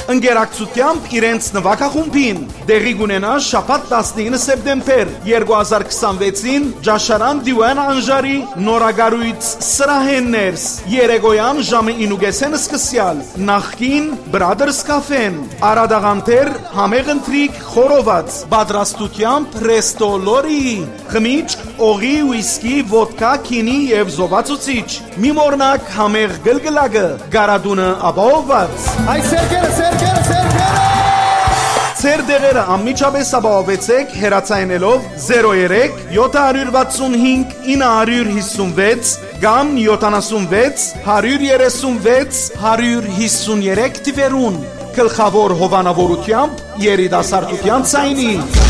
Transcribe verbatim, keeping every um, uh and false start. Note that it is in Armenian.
ընկերակցությամբ իրենց նվագախումբին։ Դեղի կունենա շաբաթ տասնինը սեպտեմբեր երկու հազար քսանվեցին Ջաշարան Դիվան Անժարի նորագարույց սրահեններս երեկոյան ժամը ինուգեսեն սկսյալ նախքին Brothers Cafe-ն Արադաղանտեր համեղ ընթրիք խորոված պատրաստությամբ Resto Lori խմիչք օղի վիսկի ոդկա քինի եւ զովացուցիչ մի մորնակ համեղ գլգլակը գարադունը ապահովված Այ սերկերը սերկերը սերկերը Ձեր դեղերը անմիջապես ապահովեցեք հեռացայինելով զերո երեք յոթ վաթսուն հինգ ինը հիսունվեց կամ յոթանասունվեց հարյուր երեսունվեց հարյուր հիսուներեք թվերուն գլխավոր հովանավորությամբ երիտասարդության ցայնի